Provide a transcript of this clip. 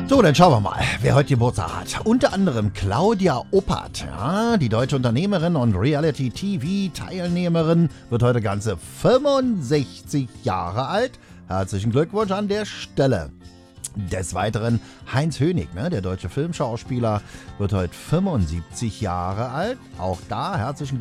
So, dann schauen wir mal, wer heute Geburtstag hat. Unter anderem Claudia Oppert, ja, die deutsche Unternehmerin und Reality-TV-Teilnehmerin, wird heute ganze 65 Jahre alt. Herzlichen Glückwunsch an der Stelle. Des Weiteren Heinz Hönig, ne, der deutsche Filmschauspieler, wird heute 75 Jahre alt. Auch da herzlichen